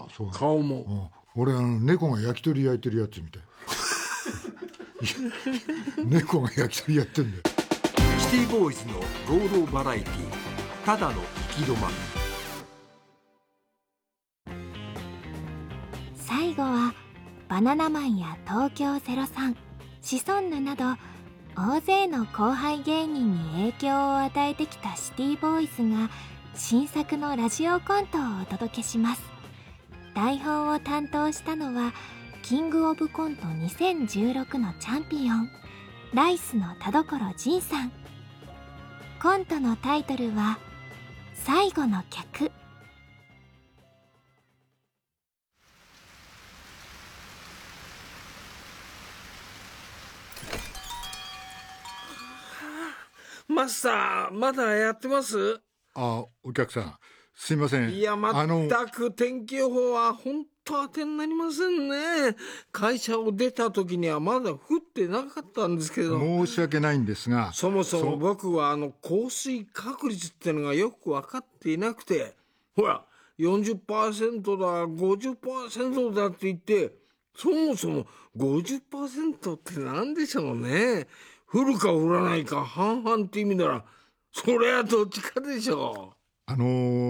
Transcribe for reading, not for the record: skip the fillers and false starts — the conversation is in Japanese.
そう。 顔も。 俺猫が焼き鳥焼いてるやつみたい。猫が焼き鳥やってんだよ。 シティボーイズの労働バラエティー、ただの生き止ま。 最後はバナナマンや東京03、シソンヌなど大勢の後輩芸人に影響を与えてきたシティボーイズが新作のラジオコントをお届けします。台本を担当したのはキングオブコント2016のチャンピオン、ライスの田所仁さん。コントのタイトルは最後の客。 マスター、まだやってます？ お客さん、すいません。 いや、全く天気予報は本当当てになりませんね。会社を出た時にはまだ降ってなかったんですけど。 申し訳ないんですが、 そもそも僕は降水確率ってのがよく分かっていなくて、ほら 40% だ 50% だって言って、そもそも 50% って何でしょうね。降るか降らないか半々って意味なら、そりゃどっちかでしょう。